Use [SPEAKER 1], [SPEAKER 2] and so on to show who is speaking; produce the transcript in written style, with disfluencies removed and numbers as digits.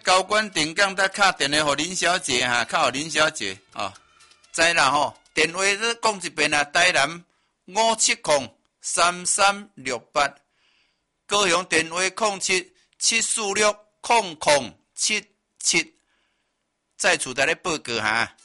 [SPEAKER 1] 交管定岗在敲电话给林小姐哈，敲给林小姐哦，知啦吼，电话再讲一遍啊，台南5703368，高雄电话0774600077，再次在咧报告哈。